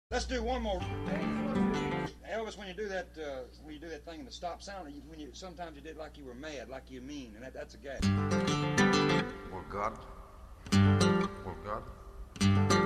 Let's do one more. Elvis, when you do that thing in the stop sound, sometimes you did like you were mad, like you mean, and that's a gag. Well, God.